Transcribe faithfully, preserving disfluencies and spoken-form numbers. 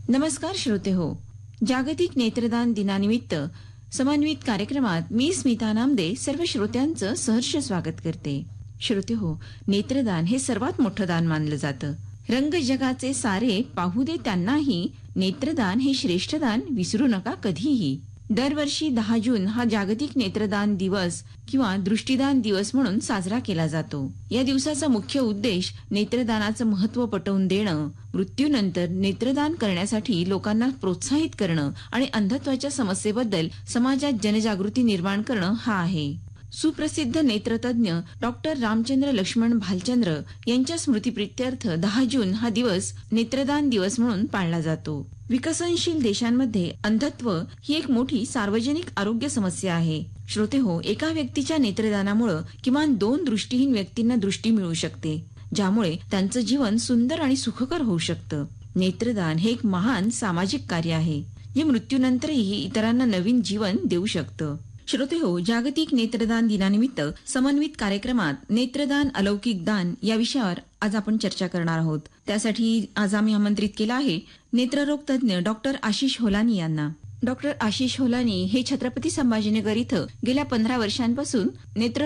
नमस्कार श्रोते हो, जागतिक नेत्रदान दिनानिमित्त समन्वित कार्यक्रमात मी स्मिता नामदे सर्व श्रोत्यांचं सहर्ष स्वागत करते. श्रोते हो, नेत्रदान हे सर्वात मोठं दान मानलं जातं. रंग जगाचे सारे पाहू दे त्यांनाही, नेत्रदान हे श्रेष्ठ दान विसरू नका कधीही. दरवर्षी दहा जून हा जागतिक नेत्रदान दिवस किंवा दृष्टिदान दिवस म्हणून साजरा केला जातो. या दिवसाचा मुख्य उद्देश नेत्रदानाचं महत्त्व पटवून देणं, मृत्यूनंतर नेत्रदान करण्यासाठी लोकांना प्रोत्साहित करणं आणि अंधत्वाच्या समस्येबद्दल समाजात जनजागृती निर्माण करणं हा आहे. सुप्रसिद्ध नेत्रतज्ञ डॉक्टर रामचंद्र लक्ष्मण भालचंद्र यांच्या स्मृतिप्रित्यर्थ दहा जून हा दिवस नेत्रदान दिवस म्हणून पाळला जातो. विकसनशील देशांमध्ये अंधत्व ही एक मोठी सार्वजनिक आरोग्य समस्या आहे. श्रोते हो, एका व्यक्तीच्या नेत्रदानामुळे किमान दोन दृष्टीहीन व्यक्तींना दृष्टी मिळू शकते, ज्यामुळे त्यांचं जीवन सुंदर आणि सुखकर होऊ शकतं. नेत्रदान हे एक महान सामाजिक कार्य आहे, जे मृत्यूनंतरही इतरांना नवीन जीवन देऊ शकतं. श्रोते हो, जागतिक नेत्रदान दिनानिमित्त समन्वित कार्यक्रमात नेत्रदान अलौकिक दान या विषयावर आज आपण चर्चा करणार आहोत. त्यासाठी आज आम्ही आमंत्रित केलं आहे नेत्ररोग तज्ञ डॉक्टर आशिष होलानी यांना. डॉक्टर आशिष होलानी हे छत्रपती संभाजीनगर इथं गेल्या पंधरा वर्षांपासून नेत्र